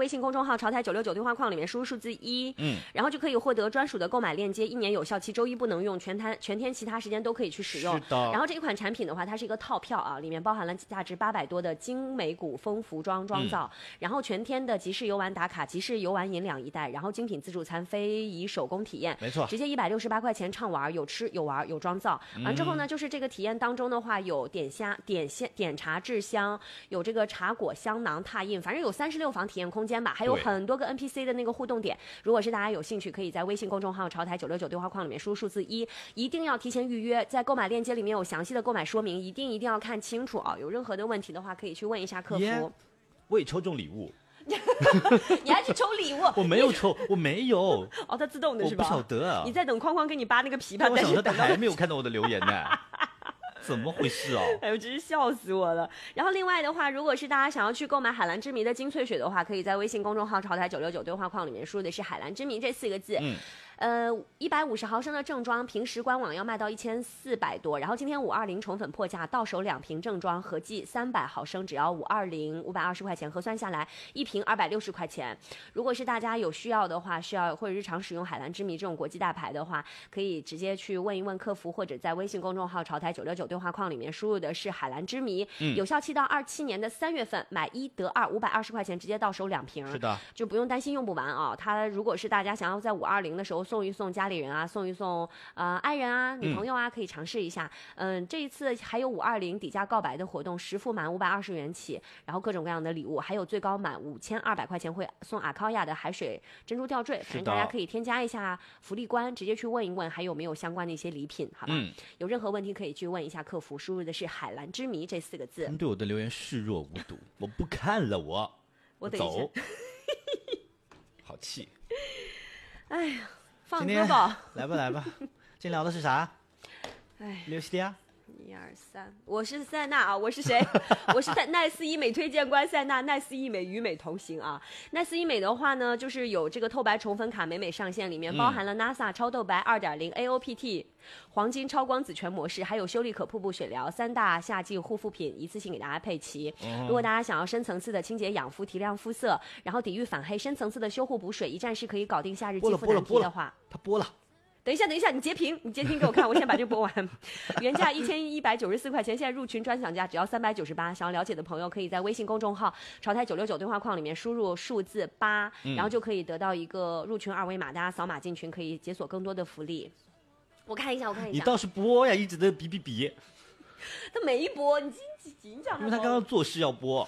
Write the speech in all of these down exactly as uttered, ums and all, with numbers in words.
微信公众号潮台九六九对话框里面输入数字一，嗯，然后就可以获得专属的购买链接，一年有效期，周一不能用，全天全天其他时间都可以去使用。 是的。 然后这一款产品的话，它是一个套票啊，里面包含了价值八百多的精美古风服装妆造，嗯、然后全天的集市游玩打卡，集市游玩银两一袋，然后精品自助餐，非遗手工体验， 没错， 直接一百六十八块钱畅玩，有吃有玩有妆造。完之后呢，就是这个体验当中的话，有点虾、点鲜、点茶制香，有这个茶果香囊拓印，反正有三十六房体验空间吧，还有很多个 N P C 的那个互动点。如果是大家有兴趣，可以在微信公众号潮台九六九对话框里面输入数字一，一定要提前预约，在购买链接里面有详细的购买说明，一定一定要看清楚啊！有任何的问题的话，可以去问一下客服。 Yeah, 我也抽中礼物。 你还去抽礼物？ 我没有抽，我没有。 哦，它自动的是吧？ 我不晓得啊。 你在等框框给你扒那个琵琶， 我想说他还没有看到我的留言呢。怎么回事哦？ 哎呦，真是笑死我了。然后另外的话，如果是大家想要去购买海蓝之谜的精粹水的话，可以在微信公众号潮台九六九对话框里面输的是海蓝之谜这四个字。嗯。呃，一百五十毫升的正装，平时官网要卖到一千四百多，然后今天五二零宠粉破价，到手两瓶正装，合计三百毫升，只要五二零，五百二十块钱，核算下来一瓶二百六十块钱。如果是大家有需要的话，需要或者日常使用海蓝之谜这种国际大牌的话，可以直接去问一问客服，或者在微信公众号潮台九六九对话框里面输入的是海蓝之谜，嗯、有效期到二七年的三月份，买一得二，五百二十块钱直接到手两瓶， 是的， 就不用担心用不完啊。它如果是大家想要在五二零的时候送一送家里人啊，送一送呃爱人啊、女朋友啊，可以尝试一下。嗯、呃，这一次还有五二零底价告白的活动，实付满五百二十元起，然后各种各样的礼物，还有最高满五千二百块钱会送阿康亚的海水珍珠吊坠。反正大家可以添加一下福利官，直接去问一问还有没有相关的一些礼品，好吧？嗯、有任何问题可以去问一下客服，输入的是海蓝之谜这四个字。 他们对我的留言视若无睹，我不看了，我我等走。好气！ 哎呀。 今天来吧来吧，今天聊的是啥？ 哎， 刘西亚， 一二三，我是塞纳啊，我是谁？我是奈斯医美推荐官塞纳，奈斯医美与美同行啊。奈斯医美的话呢，就是有这个透白宠粉卡美美上线，里面包含了 N A S A 超透白 二点零 A O P T 黄金超光子全模式，还有修丽可瀑布水疗三大夏季护肤品一次性给大家配齐。如果大家想要深层次的清洁养肤、提亮肤色，然后抵御反黑，深层次的修护补水，一站式可以搞定夏日肌肤难题的话， 它播了。 等一下，等一下，你截屏，你截屏给我看，我先把这个播完。原价一千一百九十四块钱，现在入群专享价只要三百九十八。想要了解的朋友，可以在微信公众号“潮台九六九”对话框里面输入数字八、嗯，然后就可以得到一个入群二维码，大家扫码进群可以解锁更多的福利。我看一下，我看一下。 你倒是播呀，一直在比比比。 他没播，你紧张。 因为他刚刚做事要播，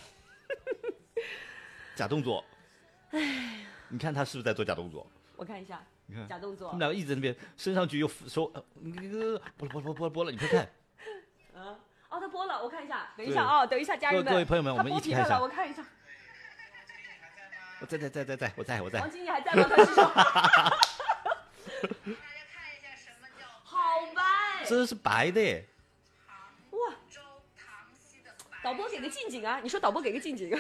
假动作。 哎， 你看他是不是在做假动作？ 我看一下。 你看假动作， 他们两个一直在那边升上去又收，呃，播了播了播了播了，你快看， 嗯，哦，他播了，我看一下，等一下哦，等一下，家人们， 各位朋友们，我们一起看一下， 我看一下， 我在在在在在，我在我在， 王经理还在吗？他是说，好白， 真的是白的耶， 哇，导播给个近景啊，你说导播给个近景，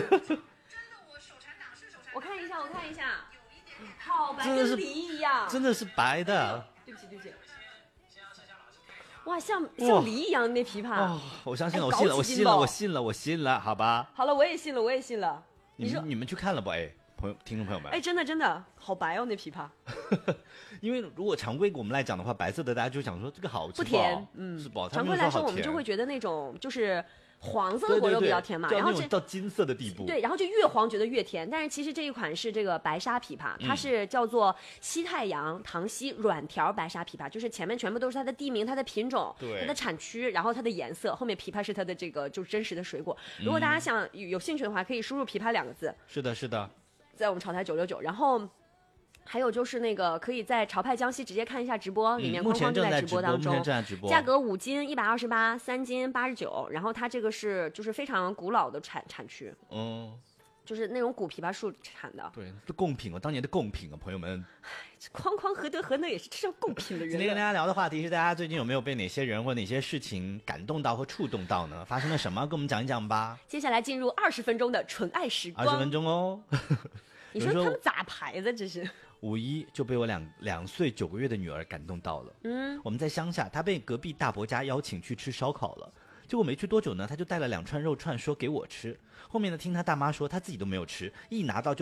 我看一下，我看一下。好白，跟梨一样， 真的是白的。 对不起，对不起。哇，像像梨一样的那琵琶。 哦，我相信了，我信了，我信了，我信了，我信了，好吧。 好了，我也信了，我也信了。 你们你们去看了不？哎，朋友，听众朋友们。 哎，真的真的好白哦，那琵琶。 因为如果常规给我们来讲的话，白色的大家就想说这个好吃不甜，嗯， 是不？ 常规来说，我们就会觉得那种就是黄色的果肉比较甜嘛，然后到金色的地步， 对，然后就越黄觉得越甜。但是其实这一款是这个白沙枇杷，它是叫做西太阳糖稀软条白沙枇杷，就是前面全部都是它的地名、它的品种、它的产区，然后它的颜色，后面枇杷是它的这个就是真实的水果。如果大家想有兴趣的话，可以输入枇杷两个字。 是的，是的， 在我们潮台九六九，然后。还有就是那个可以在潮派江西直接看一下直播，里面框框正在直播当中，价格五斤一百二十八，三斤八十九，然后它这个是就是非常古老的产产区，嗯，就是那种古枇杷树产的， 对，是贡品啊，当年的贡品啊，朋友们。 这框框何德何能也是吃上贡品的人。 今天跟大家聊的话题是大家最近有没有被哪些人或哪些事情感动到或触动到呢？发生了什么？跟我们讲一讲吧。 接下来进入二十分钟的纯爱时光。 二十分钟哦。 你说他们咋排的？这是。 五一就被我两两岁九个月的女儿感动到了。嗯，我们在乡下，她被隔壁大伯家邀请去吃烧烤了。结果没去多久呢，她就带了两串肉串说给我吃。后面呢，听她大妈说她自己都没有吃，一拿到就